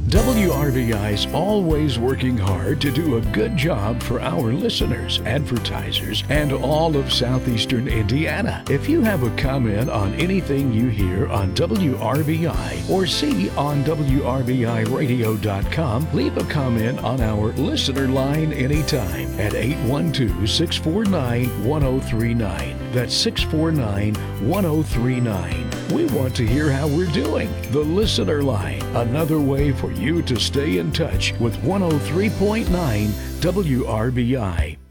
WRBI is always working hard to do a good job for our listeners, advertisers, and all of southeastern Indiana. If you have a comment on anything you hear on WRBI or see on WRBIRadio.com, leave a comment on our listener line anytime at 812-649-1039. That's 649-1039. We want to hear how we're doing. The Listener Line, another way for you to stay in touch with 103.9 WRBI.